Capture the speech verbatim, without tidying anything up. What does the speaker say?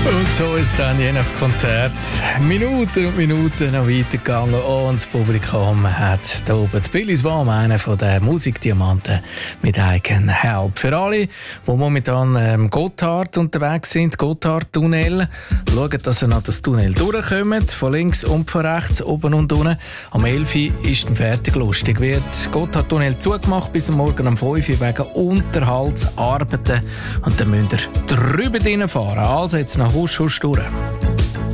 Und so ist dann je nach Konzert Minuten und Minuten noch weitergegangen und das Publikum hat da oben die Billy Swan, einer von den Musikdiamanten mit I Can Help. Für alle, die momentan ähm, Gotthard unterwegs sind, Gotthard-Tunnel, schauen, dass sie noch das Tunnel durchkommen, von links und von rechts, oben und unten. Am elf Uhr ist dann fertig. Lustig wird Gotthard-Tunnel zugemacht bis am Morgen um fünf Uhr wegen Unterhaltsarbeiten und dann müsst ihr drüber fahren. Also jetzt nach Husch, Husch durch.